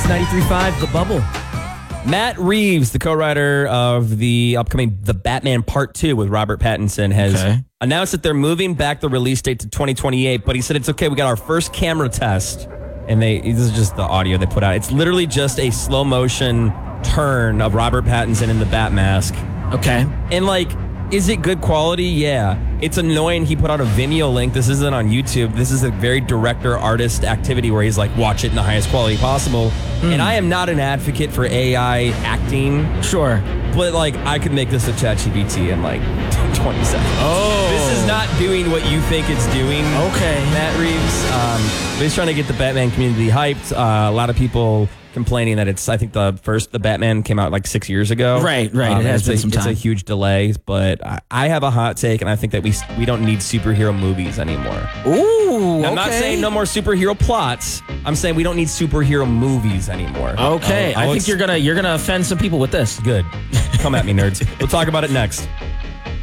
It's 93.5 The Bubble. Matt Reeves, the co-writer of the upcoming The Batman Part 2 with Robert Pattinson, has announced that they're moving back the release date to 2028, but he said it's okay, we got our first camera test, and this is just the audio they put out. It's literally just a slow motion turn of Robert Pattinson in the Bat mask. Okay. And is it good quality? Yeah. It's annoying he put out a Vimeo link. This isn't on YouTube. This is a very director-artist activity where he's like, watch it in the highest quality possible. And I am not an advocate for AI acting. Sure. But I could make this a ChatGPT in 20 seconds. Oh. This is not doing what you think it's doing. Okay. Matt Reeves. But he's trying to get the Batman community hyped. A lot of people complaining that I think the Batman came out 6 years ago. Right. It has been some time. It's a huge delay, but I have a hot take, and I think that we don't need superhero movies anymore. Ooh, now, I'm not saying no more superhero plots. I'm saying we don't need superhero movies anymore. Okay, I think you're gonna offend some people with this. Good. Come at me, nerds. We'll talk about it next.